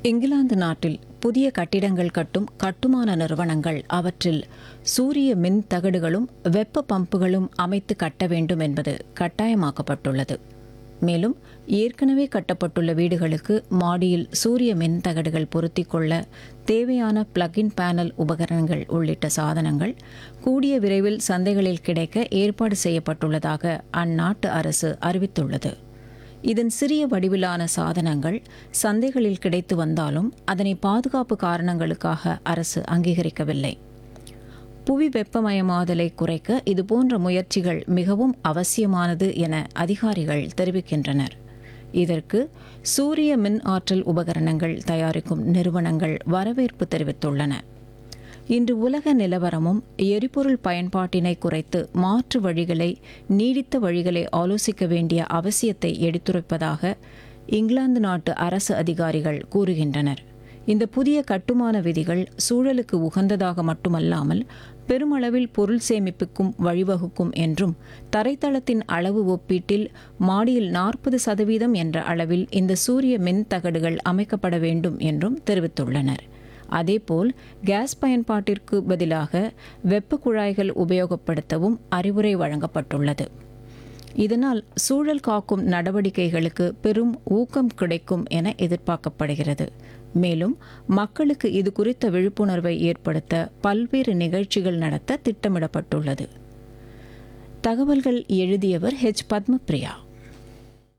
இங்கிலாந்து நாட்டில் புதிய கட்டிடங்கள் கட்டும் கட்டுமான நிறுவனங்கள் அவற்றில் சூரிய மின் தகடுகளும் வெப்ப பம்புகளும் அமைத்து கட்ட வேண்டும் என்பது கட்டாயமாக்கப்பட்டுள்ளது. மேலும் ஏற்கனவே கட்டப்பட்டுள்ள வீடுகளுக்கு மாடியில் சூரிய மின் தகடுகள் பொருத்திக் கொள்ள தேவையான பிளக்-இன் பேனல் உபகரணங்கள் உள்ளிட்ட சாதனங்கள் கூடிய விரைவில் சந்தைகளில் கிடைக்க ஏற்பாடு செய்யப்பட்டுள்ளதாக அந்நாட்டு அரசு அறிவித்துள்ளது. இதன் சிறிய வடிவிலான சாதனங்கள் சந்தைகளில் கிடைத்து வந்தாலும் அதனை பாதுகாப்பு காரணங்களுக்காக அரசு அங்கீகரிக்கவில்லை. புவி வெப்பமயமாதலை குறைக்க இதுபோன்ற முயற்சிகள் மிகவும் அவசியமானது என அதிகாரிகள் தெரிவிக்கின்றனர். இதற்கு சூரிய மின் ஆற்றல் உபகரணங்கள் தயாரிக்கும் நிறுவனங்கள் வரவேற்பு தெரிவித்துள்ளன. இன்று உலக நிலவரமும் எரிபொருள் பயன்பாட்டினை குறைத்து மாற்று வழிகளை, நீடித்த வழிகளை ஆலோசிக்க வேண்டிய அவசியத்தை எடுத்துரைப்பதாக இங்கிலாந்து நாட்டு அரசு அதிகாரிகள் கூறுகின்றனர். இந்த புதிய கட்டுமான விதிகள் சூழலுக்கு உகந்ததாக மட்டுமல்லாமல் பெருமளவில் பொருள் சேமிப்புக்கும் வழிவகுக்கும் என்றும், தரைத்தளத்தின் அளவு ஒப்பீட்டில் மாடியில் 40% என்ற அளவில் இந்த சூரிய மின் தகடுகள் அமைக்கப்பட வேண்டும் என்றும் தெரிவித்துள்ளனர். அதேபோல் கேஸ் பயன்பாட்டிற்கு பதிலாக வெப்ப குழாய்கள் உபயோகப்படுத்தவும் அறிவுரை வழங்கப்பட்டுள்ளது. இதனால் சூழல் காக்கும் நடவடிக்கைகளுக்கு பெரும் ஊக்கம் கிடைக்கும் என எதிர்பார்க்கப்படுகிறது. மேலும் மக்களுக்கு இது குறித்த விழிப்புணர்வை ஏற்படுத்த பல்வேறு நிகழ்ச்சிகள் நடத்த திட்டமிடப்பட்டுள்ளது. தகவல்கள் எழுதியவர் H. பத்மபிரியா.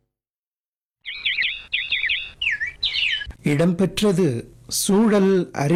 இடம்பெற்றது சூழல்